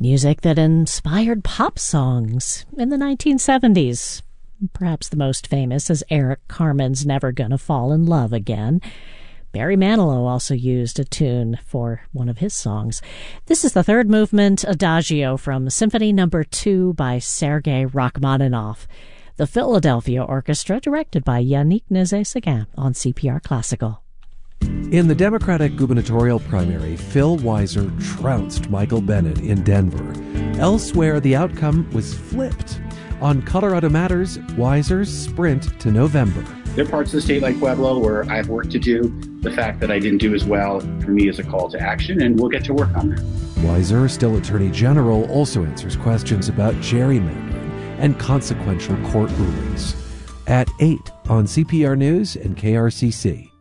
Music that inspired pop songs in the 1970s. Perhaps the most famous is Eric Carmen's Never Gonna Fall in Love Again. Barry Manilow also used a tune for one of his songs. This is the third movement, Adagio, from Symphony No. 2 by Sergei Rachmaninoff. The Philadelphia Orchestra, directed by Yannick Nézet-Séguin on CPR Classical. In the Democratic gubernatorial primary, Phil Weiser trounced Michael Bennet in Denver. Elsewhere, the outcome was flipped. On Colorado Matters, Weiser's sprint to November. There are parts of the state like Pueblo where I have work to do. The fact that I didn't do as well for me is a call to action, and we'll get to work on that. Weiser, still Attorney General, also answers questions about gerrymandering and consequential court rulings. At 8 on CPR News and KRCC.